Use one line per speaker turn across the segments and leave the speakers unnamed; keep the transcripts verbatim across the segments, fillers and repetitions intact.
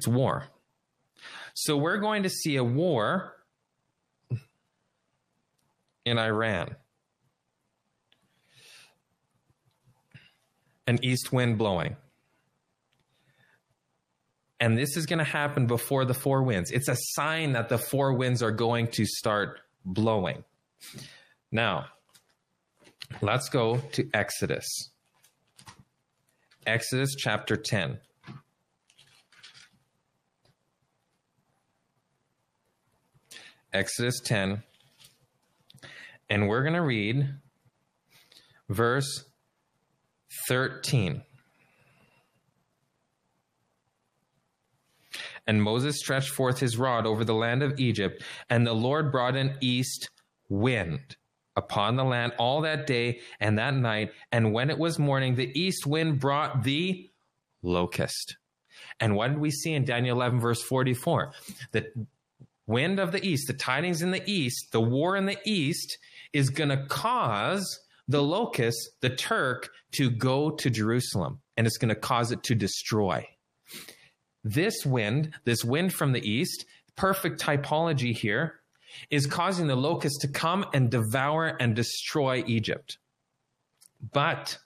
It's war. So we're going to see a war in Iran. An east wind blowing. And this is going to happen before the four winds. It's a sign that the four winds are going to start blowing. Now, let's go to Exodus. Exodus chapter ten. Exodus ten. And we're going to read verse thirteen. And Moses stretched forth his rod over the land of Egypt, and the Lord brought an east wind upon the land all that day and that night. And when it was morning, the east wind brought the locust. And what did we see in Daniel eleven, verse forty-four? The wind of the east, the tidings in the east, the war in the east is going to cause the locust, the Turk, to go to Jerusalem. And it's going to cause it to destroy. This wind, this wind from the east, perfect typology here, is causing the locust to come and devour and destroy Egypt. But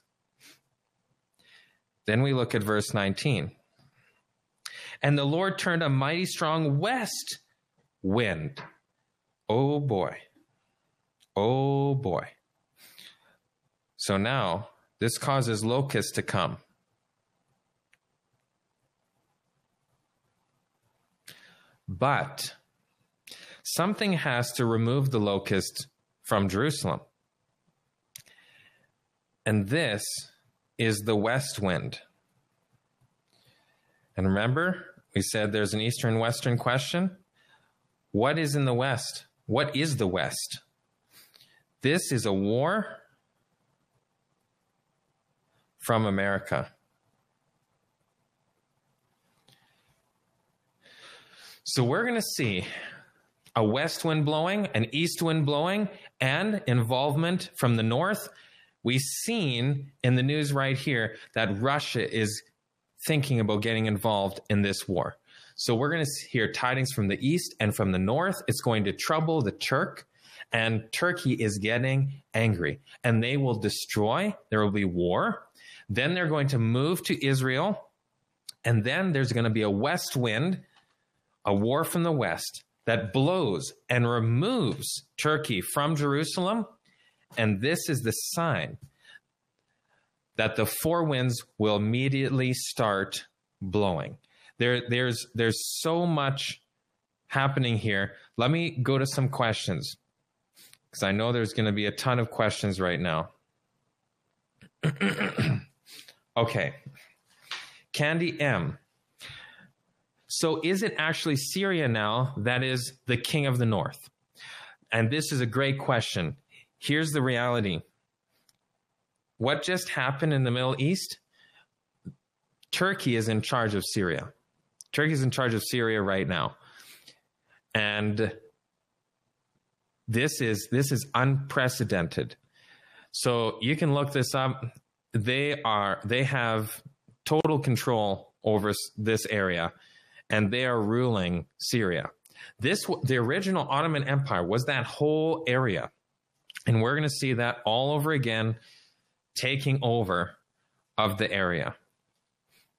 then we look at verse nineteen. And the Lord turned a mighty strong west wind. Oh boy. Oh boy. So now this causes locusts to come. But something has to remove the locust from Jerusalem. And this is the west wind. And remember, we said there's an eastern-western question. What is in the west? What is the west? This is a war from America. So we're going to see a west wind blowing, an east wind blowing, and involvement from the north. We've seen in the news right here that Russia is thinking about getting involved in this war. So we're going to hear tidings from the east and from the north. It's going to trouble the Turk, and Turkey is getting angry, and they will destroy. There will be war. Then they're going to move to Israel, and then there's going to be a west wind, a war from the west that blows and removes Turkey from Jerusalem. And this is the sign that the four winds will immediately start blowing. There, there's, there's so much happening here. Let me go to some questions, because I know there's going to be a ton of questions right now. Okay. Candy M. So is it actually Syria now that is the king of the north? And this is a great question. Here's the reality. What just happened in the Middle East? Turkey is in charge of Syria. Turkey is in charge of Syria right now. And this is, this is unprecedented. So you can look this up. They are, they have total control over this area, and they are ruling Syria. This, the original Ottoman Empire was that whole area. And we're going to see that all over again, taking over of the area.